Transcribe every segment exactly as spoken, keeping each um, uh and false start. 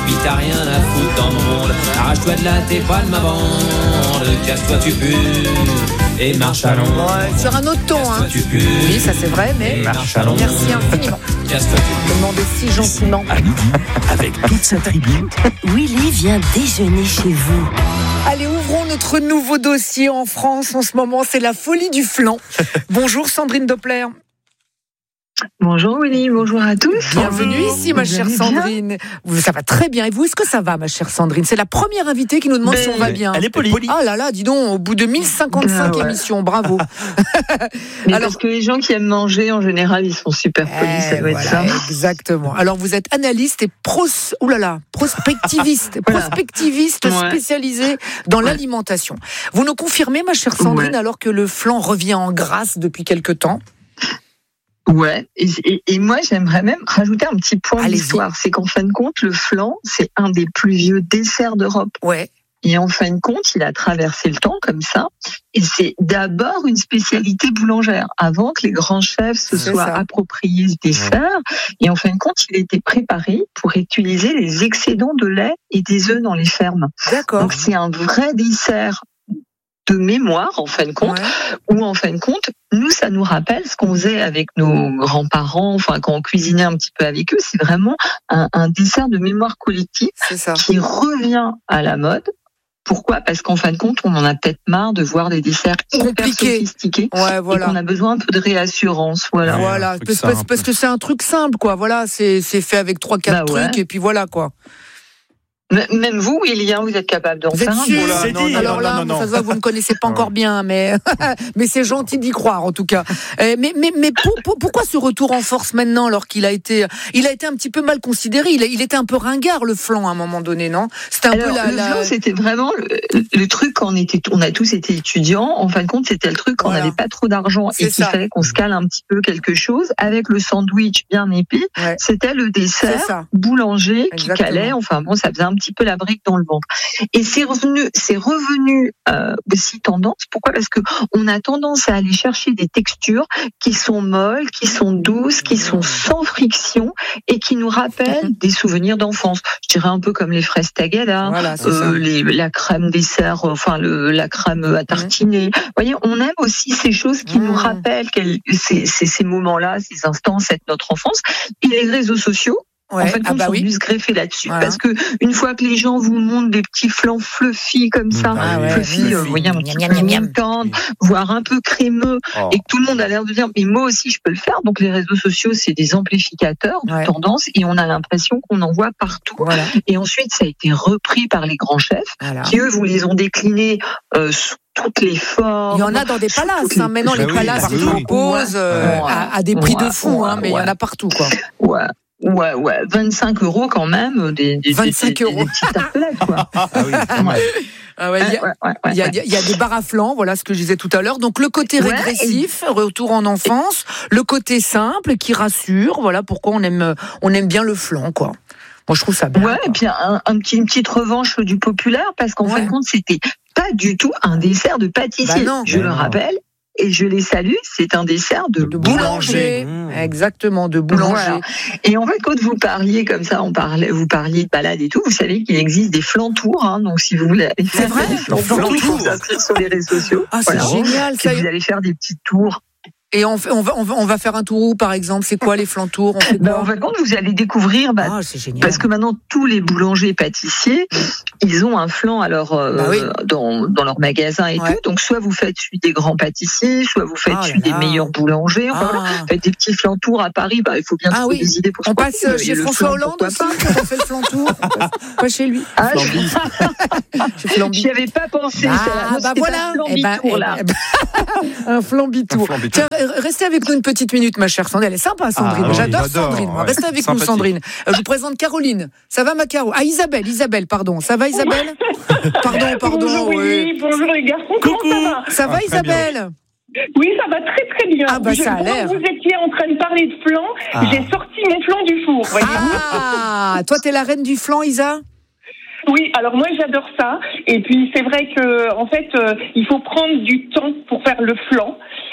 puis t'as rien à foutre dans le monde. Arrache-toi de là, t'es pas de ma bande. Casse-toi, tu pues. Et marche à l'ombre. Ouais, sur un autre ton, hein. Tu pues. Oui, ça c'est vrai, mais marche à l'ombre. merci infiniment. Casse-toi, tu pues. Demandez si gentiment. À midi, avec toute sa tribu. Willy vient déjeuner chez vous. Allez, ouvrons notre nouveau dossier en France en ce moment, c'est la folie du flan. Bonjour Sandrine Doppler. Bonjour Willy, bonjour à tous. Bienvenue ici ma chère Sandrine. Vous, ça va très bien. Et vous, est-ce que ça va ma chère Sandrine? C'est la première invitée qui nous demande ben, si on va bien. Elle est polie. Ah là là, dis donc, au bout de mille cinquante-cinq ben, ouais. émissions, bravo. Mais Alors, parce que les gens qui aiment manger, en général, ils sont super polis, eh, ça doit voilà, être ça. Exactement. Alors vous êtes analyste et pros, oulala, prospectiviste, Voilà. prospectiviste Ouais. spécialisé dans Ouais. l'alimentation. Vous nous confirmez ma chère Sandrine, Ouais. alors que le flan revient en grâce depuis quelque temps? Ouais, et, et, et moi j'aimerais même rajouter un petit point Allez-y. d'histoire. C'est qu'en fin de compte, le flan, c'est un des plus vieux desserts d'Europe. Ouais. Et en fin de compte, il a traversé le temps comme ça. Et c'est d'abord une spécialité boulangère, avant que les grands chefs se C'est soient ça. appropriés ce dessert. Et en fin de compte, il a été préparé pour utiliser les excédents de lait et des œufs dans les fermes. D'accord. Donc c'est un vrai dessert de mémoire, en fin de compte, Ouais. où en fin de compte, nous, ça nous rappelle ce qu'on faisait avec nos grands-parents, enfin quand on cuisinait un petit peu avec eux, c'est vraiment un, un dessert de mémoire collective C'est ça. qui revient à la mode. Pourquoi ? Parce qu'en fin de compte, on en a peut-être marre de voir des desserts hyper Compliqués. sophistiqués Ouais, et voilà. qu'on a besoin un peu de réassurance. Voilà. Ouais. Voilà, un truc parce, parce- simple. parce que c'est un truc simple, quoi. Voilà, c'est c'est fait avec trois quatre Bah ouais. trucs et puis voilà, quoi. M- Même vous, William, vous êtes capable d'en Vous faire êtes un. sûr? Oh là, C'est non, dit. non, Alors là, non, non, ça se voit que vous ne connaissez pas Ouais. encore bien, mais mais c'est gentil d'y croire en tout cas. Euh, mais mais mais pour- pour- pourquoi ce retour en force maintenant, alors qu'il a été il a été un petit peu mal considéré. Il, a- il était un peu ringard le flan à un moment donné, non? C'était un Alors, peu la, le la- flan, c'était vraiment le, le truc quand on était, on a tous été étudiants. En fin de compte, c'était le truc quand Voilà. on n'avait pas trop d'argent C'est et qu'il ça. fallait qu'on se cale un petit peu quelque chose avec le sandwich bien épais. Ouais. C'était le C'est dessert ça. boulanger qui Exactement. calait. Enfin bon, ça faisait un petit peu la brique dans le ventre. Et c'est revenu, c'est revenu euh, aussi tendance. Pourquoi ? Parce que on a tendance à aller chercher des textures qui sont molles, qui sont douces, qui sont sans friction et qui nous rappellent des souvenirs d'enfance. Je dirais un peu comme les fraises Tagada, Voilà, c'est euh, ça. les, la crème dessert, enfin le, la crème à tartiner. Vous voyez, on aime aussi ces choses qui Mmh. nous rappellent quel, ces, ces, ces moments-là, ces instants, cette notre enfance. Et les réseaux sociaux, Ouais. en fait, Ah on bah sont oui. venus se greffer là-dessus. Voilà. Parce que une fois que les gens vous montrent des petits flans fluffy comme ça, Ah ouais, fluffy, fluffy. euh, vous voyez, un petit Miam, peu miam, miam. moutarde, voire un peu crémeux, Oh. et que tout le monde a l'air de dire, mais moi aussi je peux le faire. Donc les réseaux sociaux, c'est des amplificateurs de Ouais. tendance, et on a l'impression qu'on en voit partout. Voilà. Et ensuite, ça a été repris par les grands chefs, Voilà. qui eux, vous les ont déclinés euh, sous toutes les formes. Il y en a dans des palaces. Hein. Maintenant, Bah les oui, palaces partout. ils proposent euh, Ouais. à, à des prix de Ouais. fou, hein, mais il y en Ouais. a partout, quoi. Ouais. Ouais, ouais, vingt-cinq euros quand même, des, des, vingt-cinq des, des, euros. des petites tartelettes, quoi. Ah oui, pas mal. Ah ouais, il y a- Ouais, ouais, ouais, Il y, a, ouais. il y a des bars à flan, voilà ce que je disais tout à l'heure. Donc le côté Ouais, régressif, retour en enfance, le côté simple qui rassure, voilà pourquoi on aime, on aime bien le flan, quoi. Moi je trouve ça bien. Ouais, quoi. et puis un, un petit, une petite revanche du populaire, parce qu'en Ouais. fin de compte, c'était pas du tout un dessert de pâtissier. Bah non. Je Bah le non. rappelle, et je les salue, c'est un dessert de, De boulanger, Mmh. exactement, de boulanger. Voilà. Et en fait, quand vous parliez comme ça, on parlait, vous parliez de balade et tout, vous savez qu'il existe des flantours, hein, donc si vous voulez aller C'est faire vrai, des des flantours, il faut flantours. s'inscrire sur les réseaux sociaux. Ah c'est Voilà. génial Si ça. vous allez faire des petits tours. Et on, fait- on, va, on, va, on va faire un tour où par exemple? C'est quoi les flantours? On fait Ben, quoi? en fin de compte, vous allez découvrir, bah, Ah c'est génial. parce que maintenant tous les boulangers pâtissiers, ils ont un flan alors euh, Bah oui. dans, dans leur magasin et Ouais. tout. Donc soit vous faites celui des grands pâtissiers, soit vous faites Ah celui là des là. meilleurs boulangers. Enfin, voilà. Ah. Faites des petits flantours à Paris, bah, il faut bien Ah trouver oui. des idées pour se On passe profiter. euh, Et chez le François flan, Hollande pourquoi aussi pas. quand on fait le flantour. On passe pas chez lui. Ah, Flamby. Chez Flamby. j'y avais pas pensé. Ah, celle-là. Non, bah c'était voilà, pas un eh ben, flambi-tour, eh là. ben, un flambitour. Un flambitour. Tiens, restez avec nous une petite minute, ma chère Sandrine. Elle est sympa, Sandrine. Ah oui, j'adore, j'adore, Sandrine. ouais. Restez avec Sympathique. nous, Sandrine. Euh, je vous présente Caroline. Ça va, ma Caro? Ah, Isabelle, Isabelle, pardon. Ça va, Isabelle? Pardon, pardon. Bonjour, oui. oui, bonjour les garçons, comment ça va? Ça va, Ah, très bien. Isabelle? Oui, ça va très très bien. Ah, bah, Je- ça a pendant l'air. que vous étiez en train de parler de flan, Ah. j'ai sorti mes flans du four, voyez-vous. Ah, toi, t'es la reine du flan, Isa? Oui, alors moi j'adore ça. Et puis c'est vrai que en fait, euh, il faut prendre du temps pour faire le flan.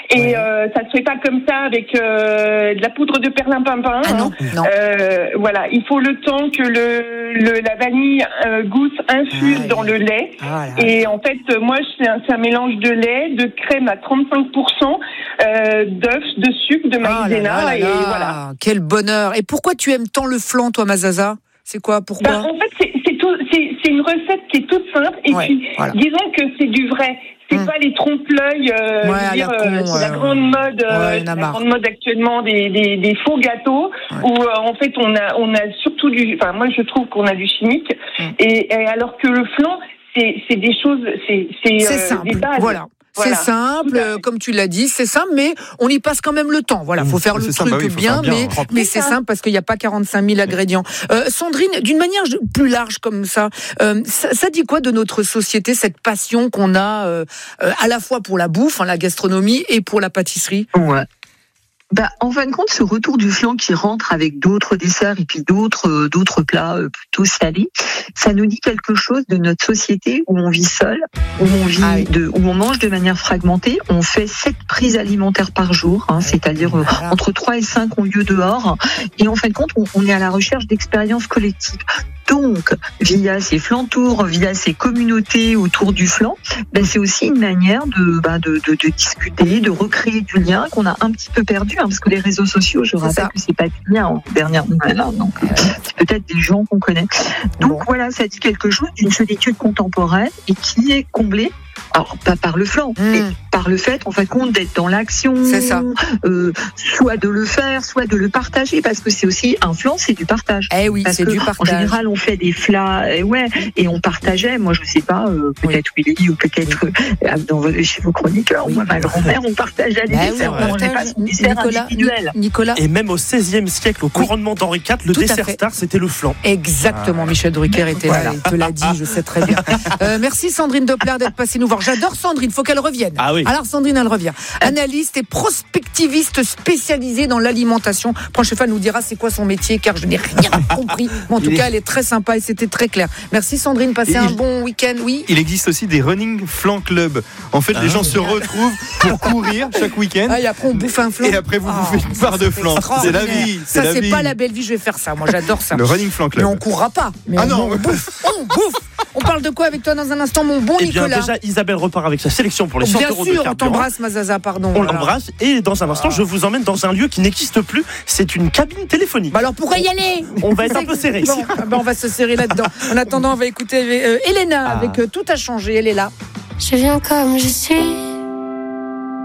Et Ouais. euh, ça se fait pas comme ça avec euh, de la poudre de perlimpinpin. Ah non, non. Euh, voilà, il faut le temps que le, le la vanille euh, gousse infuse Ah, dans le lait. Ah, là. Et en fait, euh, moi, c'est un, c'est un mélange de lait, de crème à trente-cinq pour cent, euh, d'œufs, de sucre, de Ah là maïzena, là là et là. voilà. Quel bonheur. Et pourquoi tu aimes tant le flan, toi, Mazaza? C'est quoi? Pourquoi? Ben, en fait, c'est, c'est, tout, c'est, c'est une recette qui est toute simple. Et Ouais, puis, voilà. disons que c'est du vrai. C'est Hum. pas les trompe-l'œil. Euh, Ouais, je veux à dire, la con, euh, c'est la ouais. grande mode. Euh, Ouais, il y en a la marre. grande mode actuellement des, des, des faux gâteaux Ouais. où euh, en fait on a on a surtout du. Enfin, moi je trouve qu'on a du chimique. Hum. Et, et alors que le flan, c'est, c'est des choses, c'est, c'est, C'est euh, des simple. bases. Voilà. Voilà. C'est simple, Tout à fait. euh, comme tu l'as dit, c'est simple, mais on y passe quand même le temps. Voilà, faut Mmh, faire le c'est truc simple, bah oui, faut bien, faire bien, mais, propre. mais c'est simple parce qu'il n'y a pas quarante-cinq mille ingrédients. Euh, Sandrine, d'une manière plus large comme ça, euh, ça, ça dit quoi de notre société, cette passion qu'on a euh, euh, à la fois pour la bouffe, hein, la gastronomie, et pour la pâtisserie? Ouais. Bah, en fin de compte, ce retour du flan qui rentre avec d'autres desserts et puis d'autres euh, d'autres plats euh, plutôt salés, ça nous dit quelque chose de notre société où on vit seul, où on vit Ah oui. de, où on mange de manière fragmentée. On fait sept prises alimentaires par jour, hein, c'est-à-dire euh, Voilà. entre trois et cinq ont lieu dehors. Et en fin de compte, on, on est à la recherche d'expériences collectives. Donc, via ces flantours, via ces communautés autour du flan, ben c'est aussi une manière de, ben de, de, de discuter, de recréer du lien qu'on a un petit peu perdu, hein, parce que les réseaux sociaux, je C'est rappelle ça. que c'est pas du lien en dernière nouvelle, hein, donc euh, c'est peut-être des gens qu'on connaît. Donc Bon. voilà, ça dit quelque chose d'une solitude contemporaine et qui est comblée, alors pas par le flan, Mmh. mais par le fait, en fin de compte, d'être dans l'action, C'est ça. euh, soit de le faire, soit de le partager, parce que c'est aussi un flan, c'est du partage. Eh oui, Parce c'est que, du en partage. général, on fait des flats, et ouais, et on partageait. Moi, je sais pas, euh, peut-être Willy ou peut-être euh, dans vos, chez vos chroniqueurs. Oui. Moi, ma grand-mère, on partageait les Bah oui, desserts. on on mangeait pas partage. son dessert Nicolas, individuel. Nicolas. Et même au seizième siècle, au couronnement d'Henri quatre, le Tout à dessert fait. star, c'était le flan. Exactement, Michel Drucker était là, il te l'a dit, je sais très bien. Euh, merci Sandrine Doppler d'être passée nous voir. J'adore Sandrine, faut qu'elle revienne. Ah oui. Alors Sandrine, elle revient. Analyste et prospectiviste spécialisée dans l'alimentation. Prochaine fois, elle nous dira c'est quoi son métier, car je n'ai rien compris. Mais en tout cas, elle est très sympa et c'était très clair. Merci Sandrine, passez Et un il- bon week-end, oui. Il existe aussi des running flan club. En fait, les gens se retrouvent pour courir chaque week-end. Ah, et après on bouffe un flan. Et après, vous Ah, bouffez une barre de flan. C'est la extraordinaire. vie. C'est Ça, la c'est vie. pas la belle vie, je vais faire ça. Moi, j'adore ça. Le running flan Mais club. on courra pas. Mais Ah on, non. on bouffe. On bouffe. On parle de quoi avec toi dans un instant, mon bon Eh bien, Nicolas? déjà, Isabelle repart avec sa sélection pour les cent Bien euros de sûr, on carburant. t'embrasse, Mazaza, pardon. On Voilà. l'embrasse et dans un instant, je vous emmène dans un lieu qui n'existe plus. C'est une cabine téléphonique. Bah alors pourquoi y aller? On va être un peu serré. Bon, ah ben on va se serrer là-dedans. En attendant, on va écouter euh, Elena avec euh, Tout a changé. Elle est là. Je viens comme je suis,